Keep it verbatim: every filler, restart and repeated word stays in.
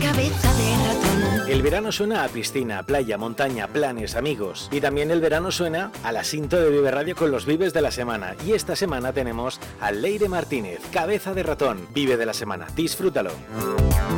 Cabeza de ratón. El verano suena a piscina, playa, montaña, planes, amigos. Y también el verano suena al asinto de Vive Radio con los Vives de la semana. Y esta semana tenemos a Leire Martínez, Cabeza de ratón. Vive de la semana. Disfrútalo.